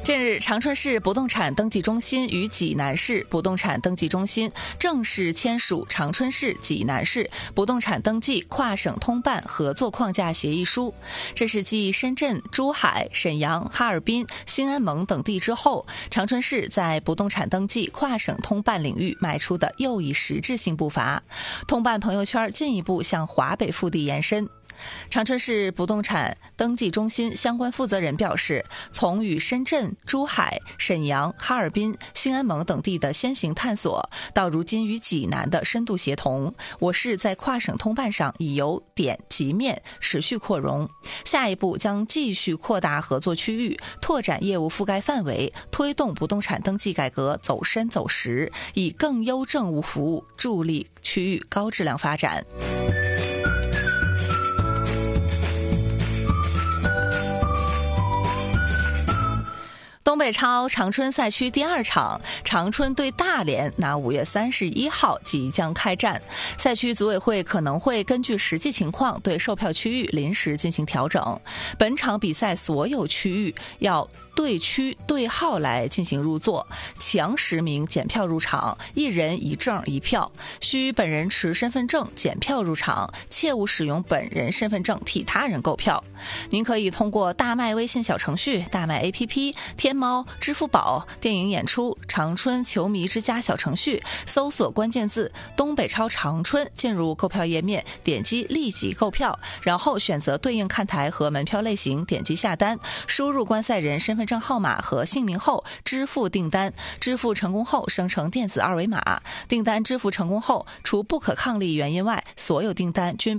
近日，长春市不动产登记中心与济南市不动产登记中心正式签署长春市、济南市不动产登记跨省通办合作框架协议书。这是继深圳、珠海、沈阳、哈尔滨、兴安盟等地之后，长春市在不动产登记跨省通办领域迈出的又一实质性步伐。通办朋友圈进一步向华北腹地延伸。长春市不动产登记中心相关负责人表示，从与深圳、珠海、沈阳、哈尔滨、兴安盟等地的先行探索，到如今与济南的深度协同，我市在跨省通办上已由点及面持续扩容。下一步将继续扩大合作区域，拓展业务覆盖范围，推动不动产登记改革走深走实，以更优政务服务助力区域高质量发展。东北超长春赛区第2场，长春对大连，那5月31号即将开战。赛区组委会可能会根据实际情况对售票区域临时进行调整。本场比赛所有区域要对区对号来进行入座，强10名检票入场，1人1证1票，需本人持身份证检票入场，切勿使用本人身份证替他人购票。您可以通过大麦微信小程序、大麦 APP、天猫、支付宝、电影演出、长春球迷之家小程序搜索关键字东北超长春，进入购票页面，点击立即购票，然后选择对应看台和门票类型，点击下单，输入观赛人身份证号码和姓名后支付订单，支付成功后生成电子二维码。订单支付成功后，除不可抗力原因外，所有订单均